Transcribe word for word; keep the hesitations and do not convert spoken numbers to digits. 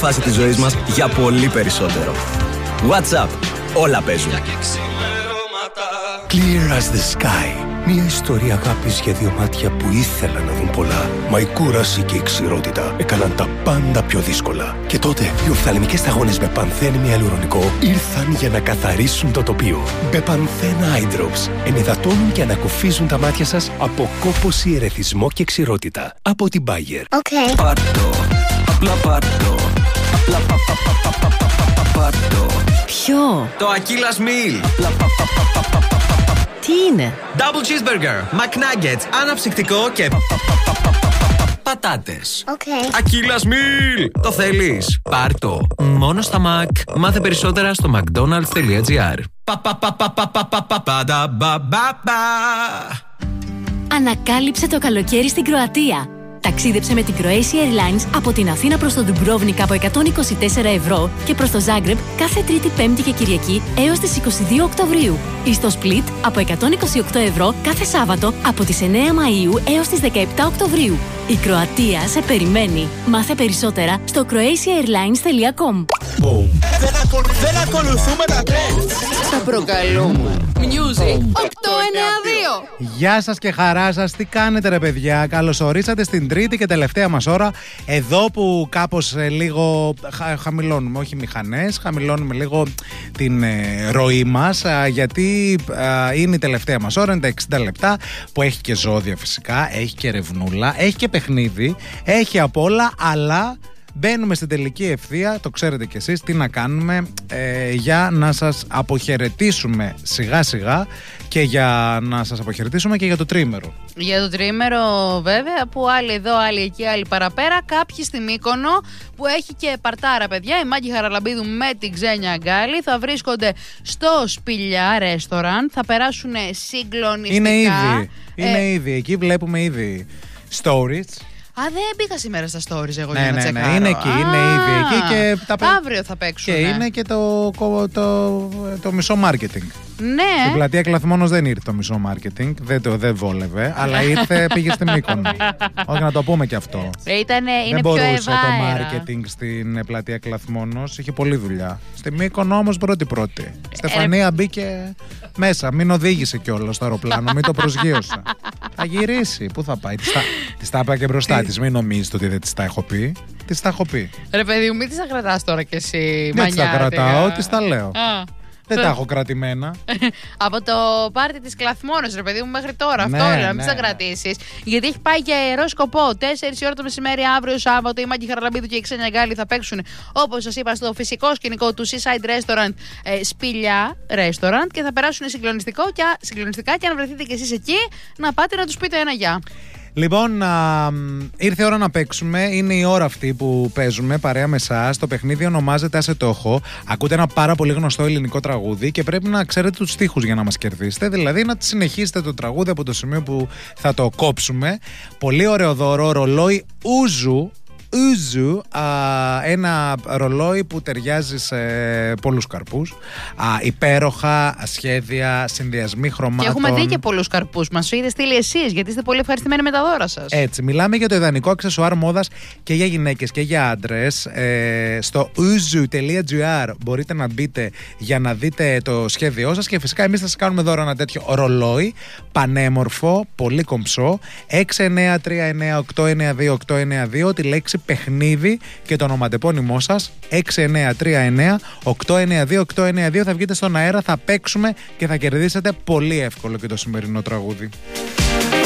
φάση της ζωής μας για πολύ περισσότερο. WhatsApp. Όλα παίζουν. Clear as the sky. Μια ιστορία αγάπης για δύο μάτια που ήθελαν να δουν πολλά. Μα η κούραση και η ξηρότητα έκαναν τα πάντα πιο δύσκολα. Και τότε οι οφθαλμικές σταγόνες με πανθένη ιαλουρονικό ήρθαν για να καθαρίσουν το τοπίο. Μπεπανθέν Eye Drops ενυδατώνουν και ανακουφίζουν τα μάτια σας από κόπωση, ερεθισμό και ξηρότητα. Από την Bayer. Okay. Πάρτο, απλά πάρτο. Απλά πα, πα, πα, πα, πα, πα, πάρτο. Ποιο? Το Aquillas Meal. Απλά πα, πα, πα, πα, πα, πα. Τι είναι? Double cheeseburger, McNuggets, αναψυκτικό και πατάτες. Okay. Aquillas Meal. Το θέλεις? Πάρ' το. Μόνο στα Mac. Μάθε περισσότερα στο μακδόναλντς τελεία τζι άρ. Ανακάλυψε το καλοκαίρι στην Κροατία. Ταξίδεψε με την Croatia Airlines από την Αθήνα προς τον Ντουμπρόβνικ από εκατόν είκοσι τέσσερα ευρώ και προς το Ζάγκρεπ κάθε Τρίτη, Πέμπτη και Κυριακή έως τις είκοσι δύο Οκτωβρίου. Ή στο Split από εκατόν είκοσι οκτώ ευρώ κάθε Σάββατο από τις εννέα Μαΐου έως τις δεκαεπτά Οκτωβρίου. Η Κροατία σε περιμένει. Μάθε περισσότερα στο croatia airlines τελεία com. Δεν, ακολου... Δεν ακολουθούμε τα trends. Τα προκαλούμε. Music οκτώ εννέα δύο. Γεια σας και χαρά σας, τι κάνετε ρε παιδιά? Καλώς ορίσατε στην τρίτη και τελευταία μας ώρα. Εδώ που κάπως ε, λίγο χα, χαμηλώνουμε, όχι μηχανές, χαμηλώνουμε λίγο την ε, ροή μας, α, γιατί α, είναι η τελευταία μας ώρα, είναι τα εξήντα λεπτά που έχει και ζώδια φυσικά, έχει και ρευνούλα, έχει και παιχνίδι, έχει απ' όλα, αλλά μπαίνουμε στην τελική ευθεία, το ξέρετε κι εσείς, τι να κάνουμε ε, για να σας αποχαιρετήσουμε σιγά σιγά και για να σας αποχαιρετήσουμε και για το τρίμερο. Για το τρίμερο βέβαια, που άλλοι εδώ, άλλοι εκεί, άλλοι παραπέρα. Κάποιοι στη Μύκονο που έχει και παρτάρα παιδιά, η Μάκη Χαραλαμπίδου με την Ξένια Αγκάλη θα βρίσκονται στο Σπηλιά Ρέστοραν, θα περάσουν συγκλονιστικά. Είναι ήδη, είναι ε, ήδη, εκεί βλέπουμε ήδη stories. Α, δεν μπήκα σήμερα στα stories εγώ Ναι, για να ναι, τσεκάρω. ναι, είναι εκεί, είναι Α, ήδη εκεί και τα πέ- αύριο θα παίξουν. Και είναι και το, το, το, το μισό marketing. Ναι. Στην πλατεία Κλαθμόνος δεν ήρθε το μισό marketing, δεν, το, δεν βόλευε, αλλά ήρθε, πήγε στη Μύκονο. Όχι, να το πούμε και αυτό. Ήτανε, είναι δεν πιο μπορούσε ευάερα. το marketing στην πλατεία Κλαθμόνος, είχε πολλή δουλειά. Στη Μύκονο όμως πρώτη-πρώτη. Στεφανία μπήκε μέσα, μην οδήγησε κιόλας στο αεροπλάνο, μην το προσγείωσε. Θα γυρίσει, πού θα πάει? Της τα, της τα είπα και μπροστά της, μην νομίζετε ότι δεν της τα έχω πει. Της τα έχω πει. Ρε παιδί μου, μην τις τα κρατάς τώρα κι εσύ, Δεν της τα μανιάτικα. κρατάω, της τα λέω. Α. Δεν τα έχω κρατημένα. Από το πάρτι της Κλαθμόνος, ρε παιδί μου, μέχρι τώρα. Ναι, Αυτό λέω, να ναι. μην τα κρατήσεις. Γιατί έχει πάει για ιερό σκοπό. Τέσσερις η ώρα το μεσημέρι, αύριο Σάββατο, η Μάκη Χαραλαμπίδου και η Ξένια Αγκάλη θα παίξουν, όπως σας είπα, στο φυσικό σκηνικό του Seaside Restaurant, ε, Σπηλιά Restaurant, και θα περάσουν συγκλονιστικό και, συγκλονιστικά. Και αν βρεθείτε κι εσείς εκεί, να πάτε να τους πείτε ένα γεια. Λοιπόν, α, ήρθε η ώρα να παίξουμε. Είναι η ώρα αυτή που παίζουμε παρέα με εσάς. Το παιχνίδι ονομάζεται Άσε το έχω. Ακούτε ένα πάρα πολύ γνωστό ελληνικό τραγούδι και πρέπει να ξέρετε τους στίχους για να μας κερδίσετε. Δηλαδή να συνεχίσετε το τραγούδι από το σημείο που θα το κόψουμε. Πολύ ωραίο δώρο, ρολόι Ούζου. Ούζου, α, ένα ρολόι που ταιριάζει σε πολλούς καρπούς. Α, υπέροχα σχέδια, συνδυασμοί χρωμάτων. Και έχουμε δει και πολλούς καρπούς. Μας το είδε στείλει εσείς, γιατί είστε πολύ ευχαριστημένοι με τα δώρα σας. Έτσι, μιλάμε για το ιδανικό αξεσουάρ μόδας και για γυναίκες και για άντρες. Ε, στο ouzu τελεία τζι άρ μπορείτε να μπείτε για να δείτε το σχέδιό σας και φυσικά εμείς θα σας κάνουμε δώρο ένα τέτοιο ρολόι, πανέμορφο, πολύ κομψό. έξι εννέα τρία εννέα οκτώ εννέα δύο οκτώ εννέα δύο, τη λέξη παιχνίδι και το ονοματεπώνυμό σας έξι εννέα τρία εννέα οκτώ εννέα δύο οκτώ εννέα δύο. Θα βγείτε στον αέρα, θα παίξουμε και θα κερδίσετε πολύ εύκολο και το σημερινό τραγούδι.